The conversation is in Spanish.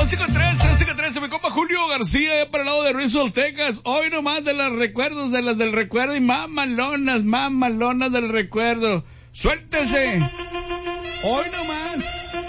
13, mi compa Julio García, para el lado de Rizal, Texas. Hoy nomás de los recuerdos, de las del recuerdo y mamalonas del recuerdo. Suéltese. Hoy nomás.